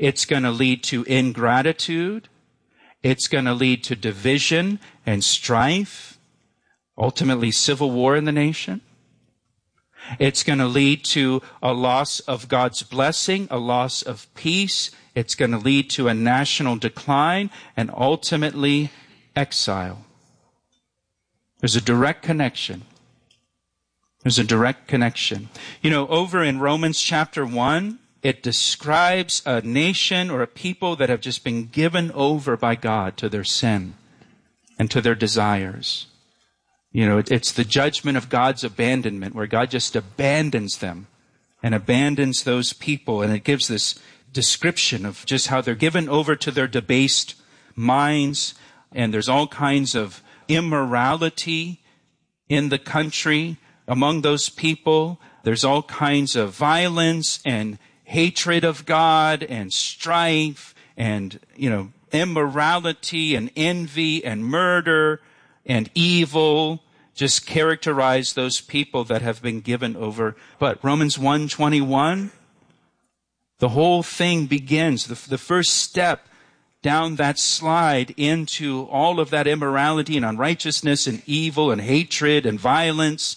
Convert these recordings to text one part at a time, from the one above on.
It's going to lead to ingratitude. It's going to lead to division and strife, ultimately civil war in the nation. It's going to lead to a loss of God's blessing, a loss of peace. It's going to lead to a national decline and ultimately exile. There's a direct connection. There's a direct connection. You know, over in Romans chapter 1, it describes a nation or a people that have just been given over by God to their sin and to their desires. You know, it's the judgment of God's abandonment, where God just abandons them and abandons those people. And it gives this description of just how they're given over to their debased minds. And there's all kinds of immorality in the country among those people. There's all kinds of violence and hatred of God and strife and, immorality and envy and murder and evil just characterize those people that have been given over. But Romans 1:21, the whole thing begins, the first step down that slide into all of that immorality and unrighteousness and evil and hatred and violence.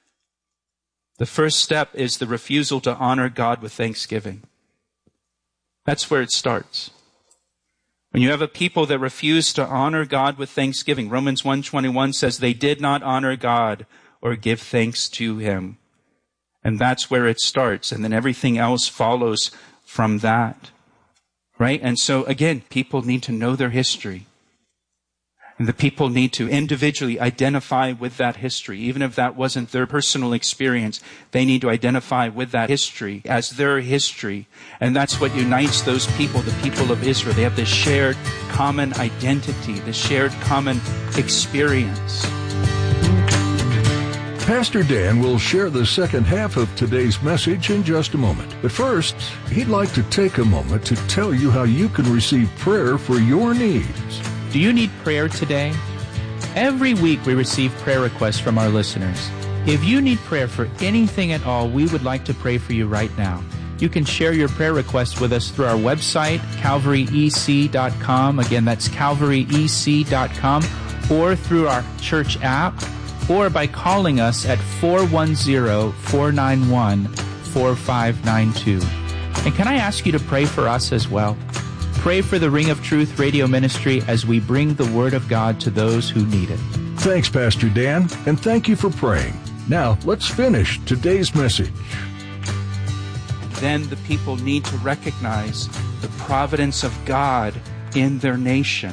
The first step is the refusal to honor God with thanksgiving. That's where it starts. When you have a people that refuse to honor God with thanksgiving, Romans 1:21 says they did not honor God or give thanks to Him. And that's where it starts. And then everything else follows from that. Right? And so again, people need to know their history. And the people need to individually identify with that history. Even if that wasn't their personal experience, they need to identify with that history as their history. And that's what unites those people, the people of Israel. They have this shared common identity, this shared common experience. Pastor Dan will share the second half of today's message in just a moment. But first, he'd like to take a moment to tell you how you can receive prayer for your needs. Do you need prayer today? Every week we receive prayer requests from our listeners. If you need prayer for anything at all, we would like to pray for you right now. You can share your prayer requests with us through our website, calvaryec.com. Again, that's calvaryec.com, or through our church app, or by calling us at 410-491-4592. And can I ask you to pray for us as well? Pray for the Ring of Truth radio ministry as we bring the Word of God to those who need it. Thanks, Pastor Dan, and thank you for praying. Now, let's finish today's message. Then the people need to recognize the providence of God in their nation.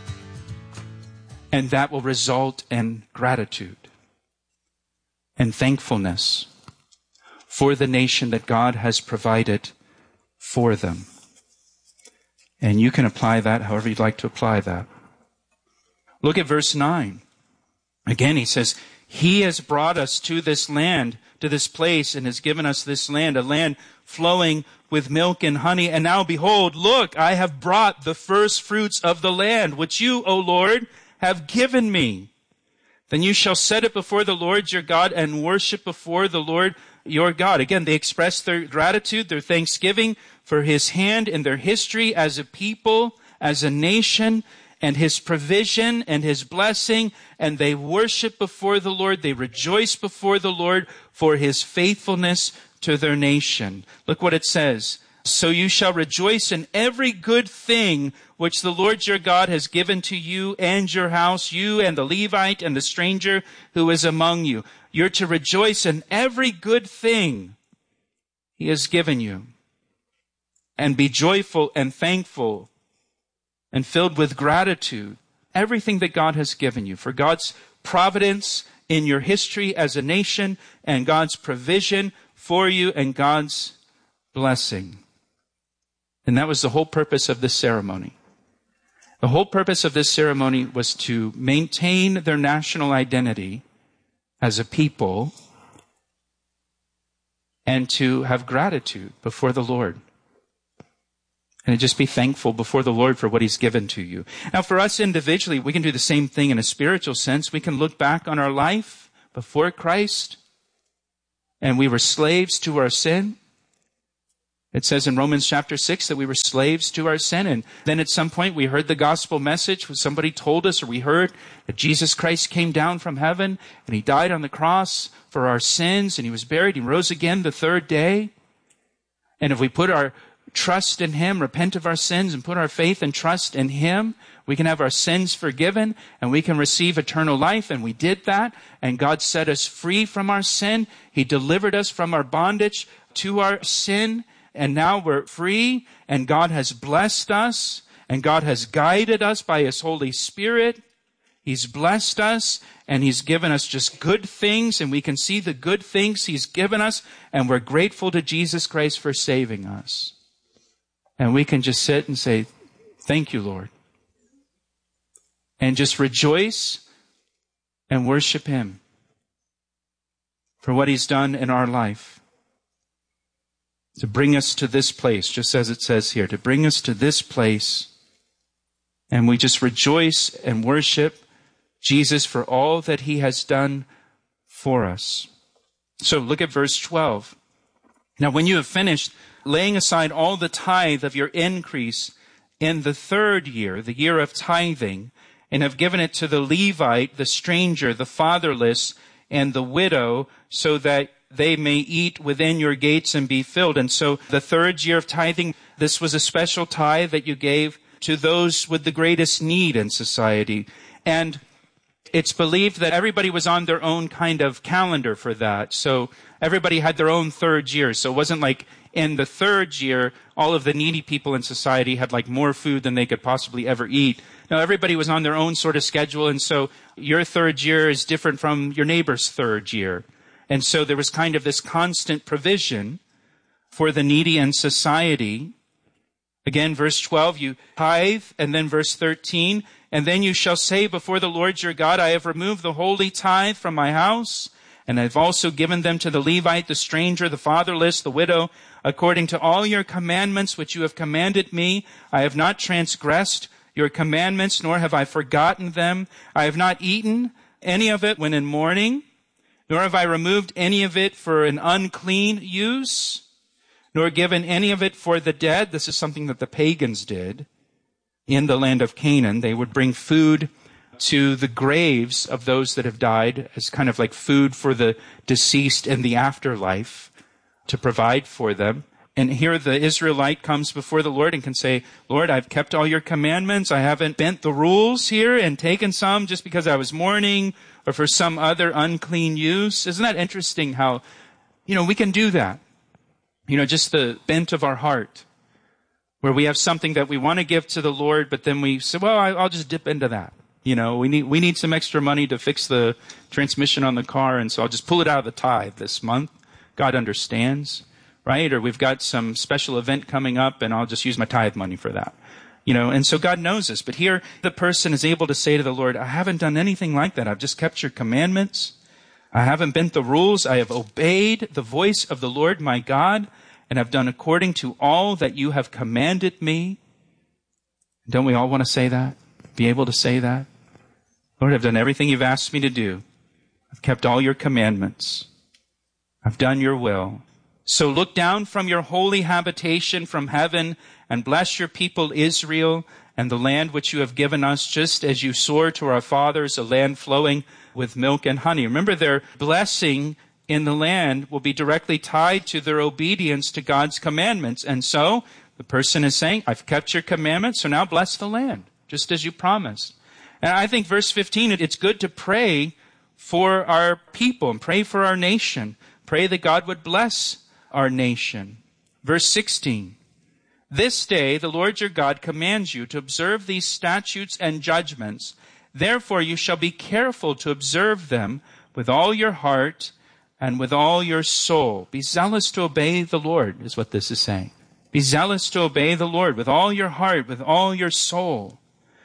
And that will result in gratitude and thankfulness for the nation that God has provided for them. And you can apply that however you'd like to apply that. Look at verse 9. Again, he says, He has brought us to this land, to this place, and has given us this land, a land flowing with milk and honey. And now, behold, look, I have brought the first fruits of the land, which you, O Lord, have given me. Then you shall set it before the Lord your God and worship before the Lord your God. Again, they express their gratitude, their thanksgiving for His hand in their history as a people, as a nation, and His provision and His blessing. And they worship before the Lord. They rejoice before the Lord for His faithfulness to their nation. Look what it says. So you shall rejoice in every good thing which the Lord your God has given to you and your house, you and the Levite and the stranger who is among you. You're to rejoice in every good thing He has given you. And be joyful and thankful and filled with gratitude. Everything that God has given you. For God's providence in your history as a nation and God's provision for you and God's blessing. And that was the whole purpose of this ceremony. The whole purpose of this ceremony was to maintain their national identity as a people and to have gratitude before the Lord. And just be thankful before the Lord for what He's given to you. Now, for us individually, we can do the same thing in a spiritual sense. We can look back on our life before Christ, and we were slaves to our sin. It says in Romans chapter 6 that we were slaves to our sin. And then at some point we heard the gospel message when somebody told us, or we heard that Jesus Christ came down from heaven and he died on the cross for our sins and he was buried. He rose again the third day. And if we put our trust in him, repent of our sins and put our faith and trust in him, we can have our sins forgiven and we can receive eternal life. And we did that. And God set us free from our sin. He delivered us from our bondage to our sin. And now we're free, and God has blessed us, and God has guided us by his Holy Spirit. He's blessed us, and he's given us just good things, and we can see the good things he's given us, and we're grateful to Jesus Christ for saving us. And we can just sit and say, thank you, Lord. And just rejoice and worship him for what he's done in our life. To bring us to this place, just as it says here, to bring us to this place. And we just rejoice and worship Jesus for all that he has done for us. So look at verse 12. Now, when you have finished laying aside all the tithe of your increase in the third year, the year of tithing, and have given it to the Levite, the stranger, the fatherless, and the widow, so that they may eat within your gates and be filled. And so the third year of tithing, this was a special tithe that you gave to those with the greatest need in society. And it's believed that everybody was on their own kind of calendar for that. So everybody had their own third year. So it wasn't like in the third year, all of the needy people in society had like more food than they could possibly ever eat. No, everybody was on their own sort of schedule. And so your third year is different from your neighbor's third year. And so there was kind of this constant provision for the needy in society. Again, verse 12, you tithe, and then verse 13, and then you shall say before the Lord your God, I have removed the holy tithe from my house, and I've also given them to the Levite, the stranger, the fatherless, the widow, according to all your commandments which you have commanded me. I have not transgressed your commandments, nor have I forgotten them. I have not eaten any of it when in mourning, nor have I removed any of it for an unclean use, nor given any of it for the dead. This is something that the pagans did in the land of Canaan. They would bring food to the graves of those that have died as kind of like food for the deceased in the afterlife to provide for them. And here the Israelite comes before the Lord and can say, Lord, I've kept all your commandments. I haven't bent the rules here and taken some just because I was mourning or for some other unclean use. Isn't that interesting how, we can do that? Just the bent of our heart, where we have something that we want to give to the Lord, but then we say, well, I'll just dip into that. We need some extra money to fix the transmission on the car, and so I'll just pull it out of the tithe this month. God understands, right? Or we've got some special event coming up, and I'll just use my tithe money for that. And so God knows us. But here the person is able to say to the Lord, I haven't done anything like that. I've just kept your commandments. I haven't bent the rules. I have obeyed the voice of the Lord my God, and have done according to all that you have commanded me. Don't we all want to say that? Be able to say that? Lord, I've done everything you've asked me to do. I've kept all your commandments. I've done your will. So look down from your holy habitation from heaven and bless your people Israel and the land which you have given us, just as you swore to our fathers, a land flowing with milk and honey. Remember, their blessing in the land will be directly tied to their obedience to God's commandments. And so the person is saying, I've kept your commandments, so now bless the land, just as you promised. And I think verse 15, it's good to pray for our people and pray for our nation. Pray that God would bless our nation. Verse 16, this day the Lord your God commands you to observe these statutes and judgments. Therefore you shall be careful to observe them with all your heart and with all your soul. Be zealous to obey the Lord, is what this is saying. Be zealous to obey the Lord with all your heart, with all your soul.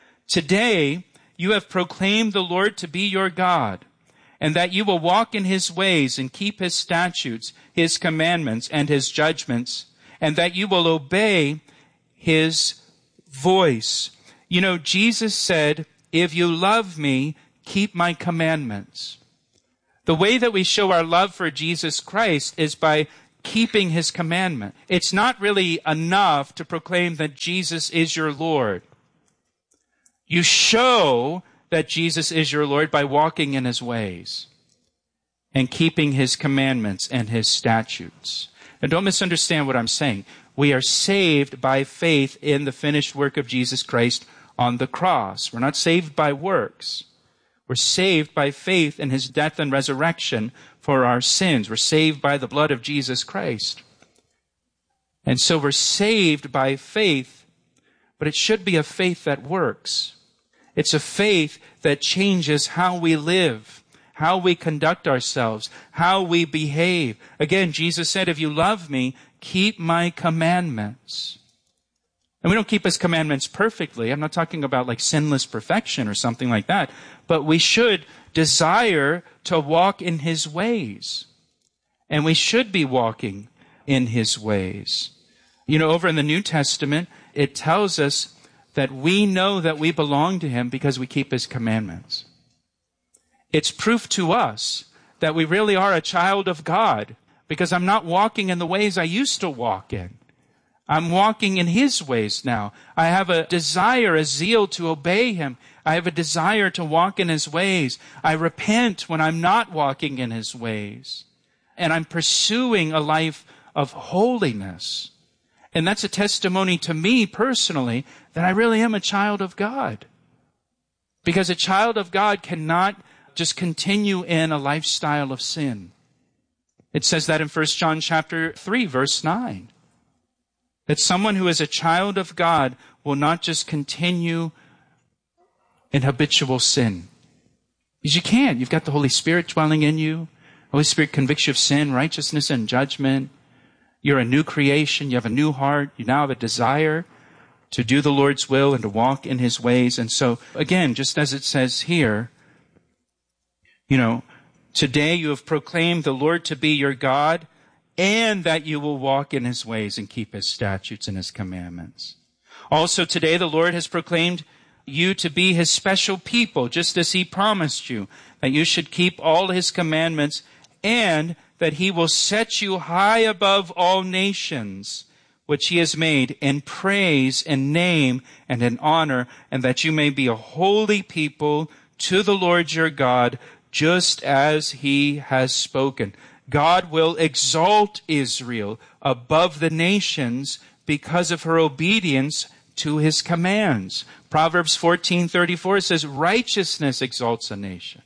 Today you have proclaimed the Lord to be your God, and that you will walk in his ways and keep his statutes, his commandments, and his judgments, and that you will obey his voice. Jesus said, if you love me, keep my commandments. The way that we show our love for Jesus Christ is by keeping his commandment. It's not really enough to proclaim that Jesus is your Lord. You show that Jesus is your Lord by walking in his ways and keeping his commandments and his statutes. And don't misunderstand what I'm saying. We are saved by faith in the finished work of Jesus Christ on the cross. We're not saved by works. We're saved by faith in his death and resurrection for our sins. We're saved by the blood of Jesus Christ. And so we're saved by faith, but it should be a faith that works. It's a faith that changes how we live, how we conduct ourselves, how we behave. Again, Jesus said, if you love me, keep my commandments. And we don't keep his commandments perfectly. I'm not talking about like sinless perfection or something like that. But we should desire to walk in his ways. And we should be walking in his ways. You know, over in the New Testament, it tells us that we know that we belong to him because we keep his commandments. It's proof to us that we really are a child of God, because I'm not walking in the ways I used to walk in. I'm walking in his ways now. I have a desire, a zeal to obey him. I have a desire to walk in his ways. I repent when I'm not walking in his ways. And I'm pursuing a life of holiness. And that's a testimony to me personally that I really am a child of God. Because a child of God cannot just continue in a lifestyle of sin. It says that in 1 John chapter 3, verse 9. That someone who is a child of God will not just continue in habitual sin. Because you can't. You've got the Holy Spirit dwelling in you. The Holy Spirit convicts you of sin, righteousness, and judgment. You're a new creation. You have a new heart. You now have a desire to do the Lord's will and to walk in his ways. And so, again, just as it says here, you know, today you have proclaimed the Lord to be your God, and that you will walk in his ways and keep his statutes and his commandments. Also today the Lord has proclaimed you to be his special people, just as he promised you, that you should keep all his commandments, and that he will set you high above all nations, which he has made, in praise and name and in honor, and that you may be a holy people to the Lord your God, just as he has spoken. God will exalt Israel above the nations because of her obedience to his commands. Proverbs 14:34 says, righteousness exalts a nation.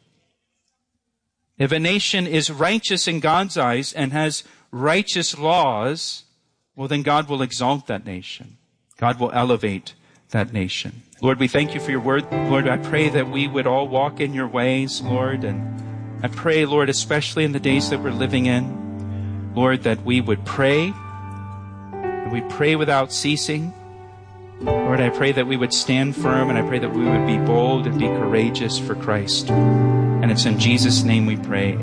If a nation is righteous in God's eyes and has righteous laws, well, then God will exalt that nation. God will elevate that nation. Lord, we thank you for your word. Lord, I pray that we would all walk in your ways, Lord, and I pray, Lord, especially in the days that we're living in, Lord, that we would pray, and we pray without ceasing. Lord, I pray that we would stand firm, and I pray that we would be bold and be courageous for Christ. And it's in Jesus' name we pray.